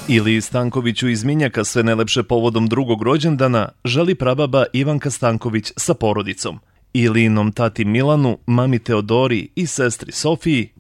Iliji Stankoviću iz Minjaka sve najlepše povodom drugog rođendana želi prababa Ivanka Stanković sa porodicom. Ilijinom tati Milanu, mami Teodori i sestri Sofiji